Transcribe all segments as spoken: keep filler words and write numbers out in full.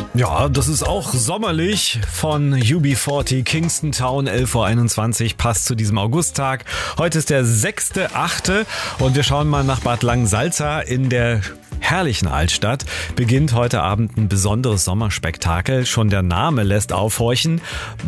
Ja, das ist auch sommerlich von U B vierzig, Kingston Town, elf Uhr einundzwanzig, passt zu diesem Augusttag. Heute ist der sechste achte und wir schauen mal nach Bad Langensalza. In der herrlichen Altstadt beginnt heute Abend ein besonderes Sommerspektakel. Schon der Name lässt aufhorchen.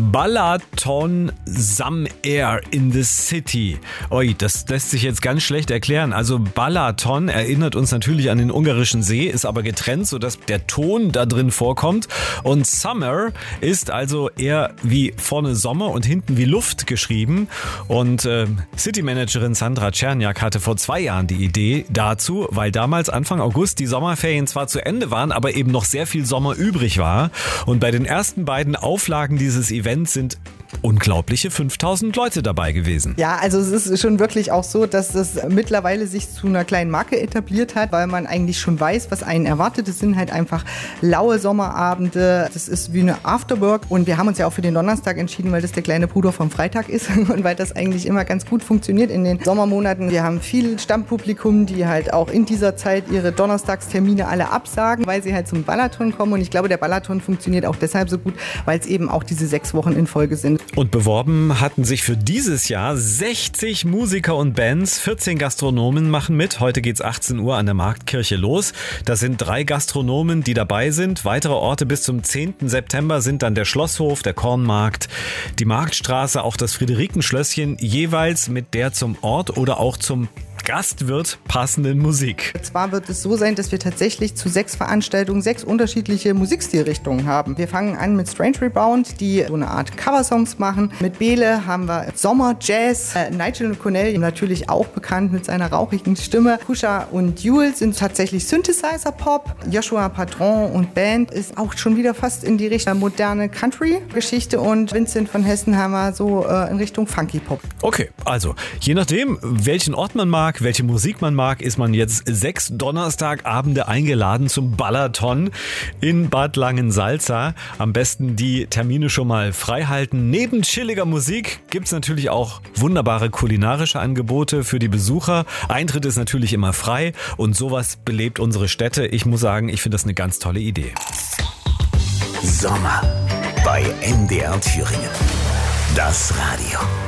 Balaton Some Air in the City. Ui, das lässt sich jetzt ganz schlecht erklären. Also Balaton erinnert uns natürlich an den ungarischen See, ist aber getrennt, sodass der Ton da drin vorkommt. Und Summer ist also eher wie vorne Sommer und hinten wie Luft geschrieben. Und äh, City-Managerin Sandra Czerniak hatte vor zwei Jahren die Idee dazu, weil damals Anfang August die Sommerferien zwar zu Ende waren, aber eben noch sehr viel Sommer übrig war. Und bei den ersten beiden Auflagen dieses Events sind unglaubliche fünftausend Leute dabei gewesen. Ja, also es ist schon wirklich auch so, dass es mittlerweile sich zu einer kleinen Marke etabliert hat, weil man eigentlich schon weiß, was einen erwartet. Es sind halt einfach laue Sommerabende. Das ist wie eine Afterwork. Und wir haben uns ja auch für den Donnerstag entschieden, weil das der kleine Bruder vom Freitag ist und weil das eigentlich immer ganz gut funktioniert in den Sommermonaten. Wir haben viel Stammpublikum, die halt auch in dieser Zeit ihre Donnerstagstermine alle absagen, weil sie halt zum Balaton kommen. Und ich glaube, der Balaton funktioniert auch deshalb so gut, weil es eben auch diese sechs Wochen in Folge sind. Und beworben hatten sich für dieses Jahr sechzig Musiker und Bands, vierzehn Gastronomen machen mit. Heute geht's achtzehn Uhr an der Marktkirche los. Das sind drei Gastronomen, die dabei sind. Weitere Orte bis zum zehnten September sind dann der Schlosshof, der Kornmarkt, die Marktstraße, auch das Friederikenschlösschen, jeweils mit der zum Ort oder auch zum Gastwirt passenden Musik. Zwar wird es so sein, dass wir tatsächlich zu sechs Veranstaltungen sechs unterschiedliche Musikstilrichtungen haben. Wir fangen an mit Strange Rebound, die so eine Art Coversongs machen. Mit Bele haben wir Sommer, Jazz, äh, Nigel Connell, natürlich auch bekannt mit seiner rauchigen Stimme. Kusha und Jules sind tatsächlich Synthesizer-Pop. Joshua Patron und Band ist auch schon wieder fast in die Richtung moderne Country-Geschichte und Vincent von Hessen haben wir so äh, in Richtung Funky-Pop. Okay, also je nachdem, welchen Ort man mag, welche Musik man mag, ist man jetzt sechs Donnerstagabende eingeladen zum Balaton in Bad Langensalza. Am besten die Termine schon mal frei halten. Neben chilliger Musik gibt es natürlich auch wunderbare kulinarische Angebote für die Besucher. Eintritt ist natürlich immer frei und sowas belebt unsere Städte. Ich muss sagen, ich finde das eine ganz tolle Idee. Sommer bei M D R Thüringen. Das Radio.